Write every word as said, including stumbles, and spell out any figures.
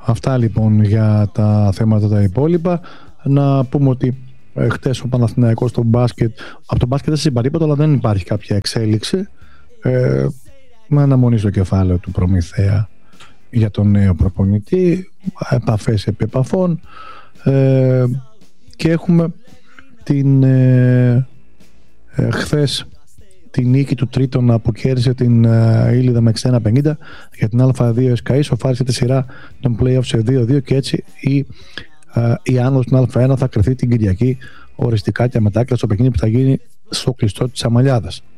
Αυτά λοιπόν για τα θέματα τα υπόλοιπα. Να πούμε ότι ε, χτες ο Παναθηναϊκός στο μπάσκετ, από το μπάσκετ δεν συμπαρήπατο, αλλά δεν υπάρχει κάποια εξέλιξη. Ε, με αναμονή στο κεφάλαιο του Προμηθέα για τον νέο προπονητή, επαφές επί επαφών, ε, και έχουμε την ε, ε, χθες τη νίκη του Τρίτονα που κέρδισε την uh, Ήλιδα με εξήντα ένα πενήντα για την Α δύο ΕΣΚΑΗ, σοφάρισε τη σειρά των play-off σε δύο δύο και έτσι η, uh, η άνοδος στην Α ένα θα κρυθεί την Κυριακή οριστικά και αμετάκλητα στο παιχνίδι που θα γίνει στο κλειστό της Αμαλιάδας.